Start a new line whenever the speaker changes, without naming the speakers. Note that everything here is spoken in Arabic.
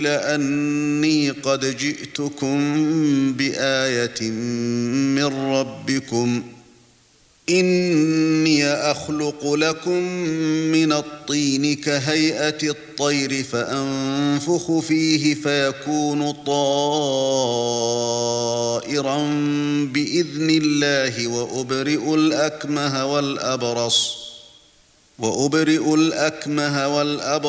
أني قد جئتكم بآية من ربكم إني أخلق لكم من الطين كهيئة الطير فأنفخ فيه فيكون طائرا بإذن الله وأبرئ الأكمه والأبرص